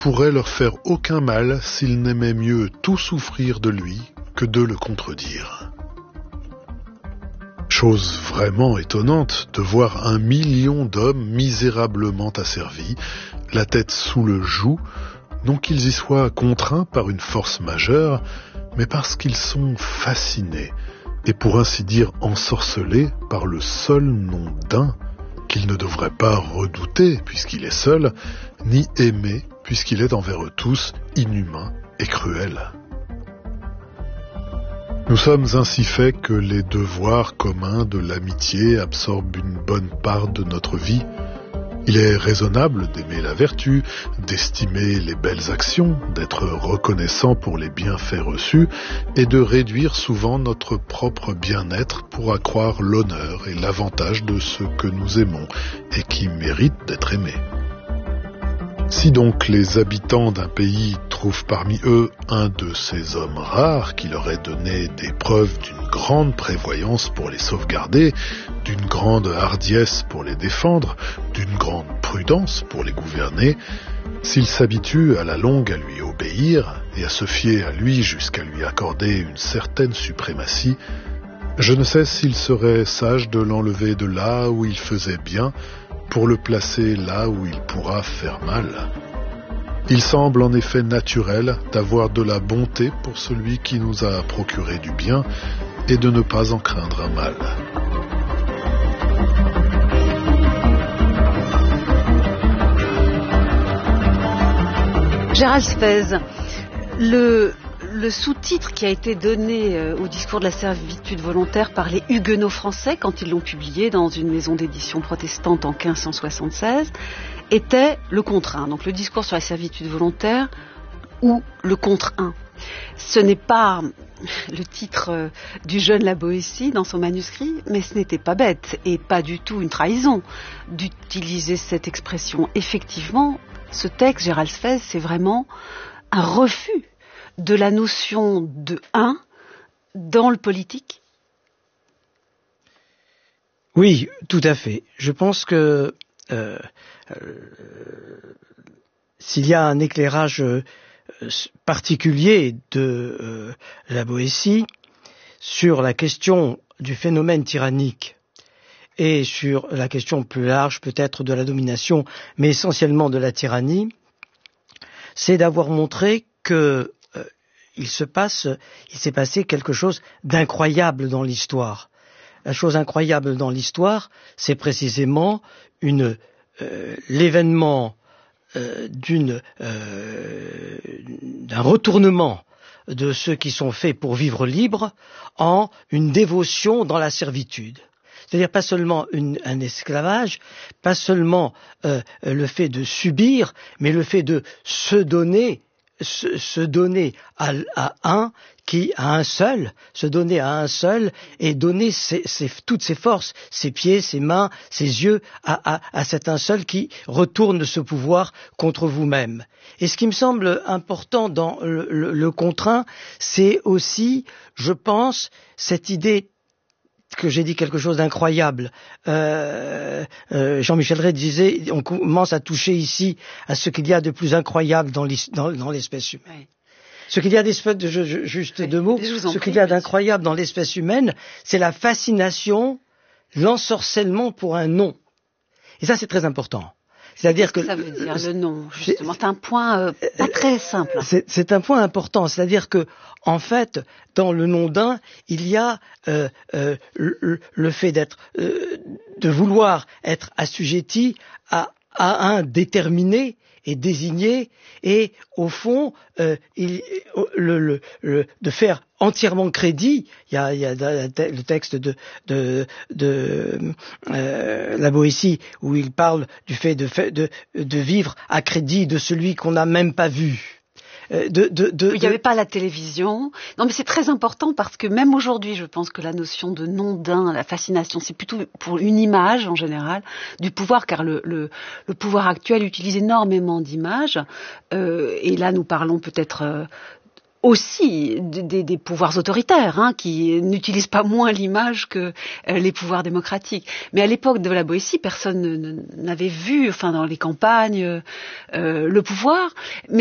pourrait leur faire aucun mal s'ils n'aimaient mieux tout souffrir de lui que de le contredire. Chose vraiment étonnante de voir 1 million d'hommes misérablement asservis, la tête sous le joug, non qu'ils y soient contraints par une force majeure, mais parce qu'ils sont fascinés, et pour ainsi dire ensorcelés par le seul nom d'un qu'ils ne devraient pas redouter puisqu'il est seul, ni aimer puisqu'il est envers eux tous inhumain et cruel. Nous sommes ainsi faits que les devoirs communs de l'amitié absorbent une bonne part de notre vie. Il est raisonnable d'aimer la vertu, d'estimer les belles actions, d'être reconnaissant pour les bienfaits reçus et de réduire souvent notre propre bien-être pour accroître l'honneur et l'avantage de ceux que nous aimons et qui méritent d'être aimés. Si donc les habitants d'un pays trouvent parmi eux un de ces hommes rares qui leur ait donné des preuves d'une grande prévoyance pour les sauvegarder, d'une grande hardiesse pour les défendre, d'une grande prudence pour les gouverner, s'ils s'habituent à la longue à lui obéir et à se fier à lui jusqu'à lui accorder une certaine suprématie, je ne sais s'il serait sage de l'enlever de là où il faisait bien pour le placer là où il pourra faire mal. Il semble en effet naturel d'avoir de la bonté pour celui qui nous a procuré du bien et de ne pas en craindre un mal. Gérald Spez, le sous-titre qui a été donné au discours de la servitude volontaire par les Huguenots français quand ils l'ont publié dans une maison d'édition protestante en 1576 était le contre un. Donc le discours sur la servitude volontaire ou le contre un. Ce n'est pas le titre du jeune La Boétie dans son manuscrit, mais ce n'était pas bête et pas du tout une trahison d'utiliser cette expression. Effectivement, ce texte, Gérald Spez, c'est vraiment un refus de la notion de un dans le politique. Oui, tout à fait. Je pense que s'il y a un éclairage particulier de La Boétie sur la question du phénomène tyrannique et sur la question plus large peut-être de la domination, mais essentiellement de la tyrannie, c'est d'avoir montré que il s'est passé quelque chose d'incroyable dans l'histoire. La chose incroyable dans l'histoire, c'est précisément l'événement d'un retournement de ceux qui sont faits pour vivre libres en une dévotion dans la servitude. C'est-à-dire pas seulement un esclavage, pas seulement le fait de subir, mais le fait de se donner à un seul, se donner à un seul et donner toutes ses forces, ses pieds, ses mains, ses yeux à cet un seul qui retourne ce pouvoir contre vous-même. Et ce qui me semble important dans le contraint, c'est aussi, je pense, cette idée que j'ai dit quelque chose d'incroyable. Jean-Michel Rey disait, on commence à toucher ici à ce qu'il y a de plus incroyable dans l'espèce humaine. Oui. Ce qu'il y a juste deux mots, ce qu'il y a d'incroyable dans l'espèce humaine, c'est la fascination, l'ensorcellement pour un nom. Et ça, c'est très important. C'est-à-dire que ça veut dire le nom, justement. C'est un point pas très simple. C'est un point important. C'est-à-dire que, en fait, dans le nom d'un, il y a le fait de vouloir être assujetti à un déterminé et désigné, et au fond, de faire entièrement crédit. Il y a le texte de La Boétie où il parle du fait de vivre à crédit de celui qu'on n'a même pas vu. Il n'y avait pas la télévision. Non, mais c'est très important parce que même aujourd'hui, je pense que la notion de nom d'un, la fascination, c'est plutôt pour une image en général du pouvoir, car le pouvoir actuel utilise énormément d'images. Et là, nous parlons peut-être aussi des pouvoirs autoritaires, qui n'utilisent pas moins l'image que les pouvoirs démocratiques. Mais à l'époque de la Boétie, personne n'avait vu, dans les campagnes, le pouvoir.